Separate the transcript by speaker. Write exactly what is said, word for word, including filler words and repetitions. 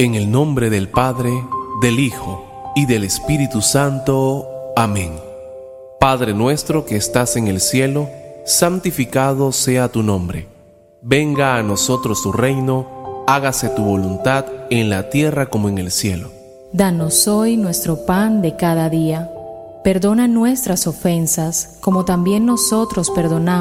Speaker 1: En el nombre del Padre, del Hijo y del Espíritu Santo. Amén. Padre nuestro que estás en el cielo, santificado sea tu nombre. Venga a nosotros tu reino, hágase tu voluntad en la tierra como en el cielo.
Speaker 2: Danos hoy nuestro pan de cada día. Perdona nuestras ofensas, como también nosotros perdonamos